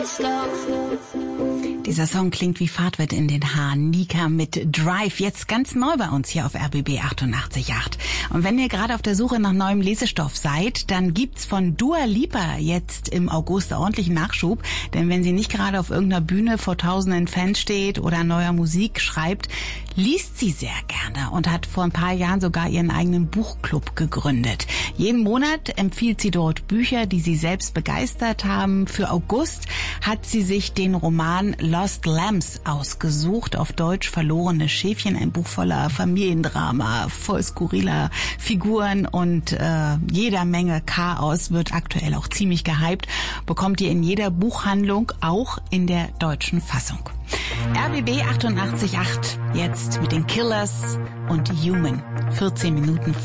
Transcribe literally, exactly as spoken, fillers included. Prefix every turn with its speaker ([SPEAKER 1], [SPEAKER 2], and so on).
[SPEAKER 1] Dieser Song klingt wie Fahrtwind in den Haaren. Nika mit Drive, jetzt ganz neu bei uns hier auf R B B achtundachtzig Komma acht. Und wenn ihr gerade auf der Suche nach neuem Lesestoff seid, dann gibt's von Dua Lipa jetzt im August ordentlichen Nachschub. Denn wenn sie nicht gerade auf irgendeiner Bühne vor tausenden Fans steht oder neuer Musik schreibt, liest sie sehr gerne und hat vor ein paar Jahren sogar ihren eigenen Buchclub gegründet. Jeden Monat empfiehlt sie dort Bücher, die sie selbst begeistert haben. Für August hat sie sich den Roman Lost Lambs ausgesucht, auf Deutsch Verlorene Schäfchen, ein Buch voller Familiendrama, voll skurriler Figuren und äh, jeder Menge Chaos, wird aktuell auch ziemlich gehypt, bekommt ihr in jeder Buchhandlung, auch in der deutschen Fassung. R B B achtundachtzig Komma acht, jetzt mit den Killers und Human, vierzehn Minuten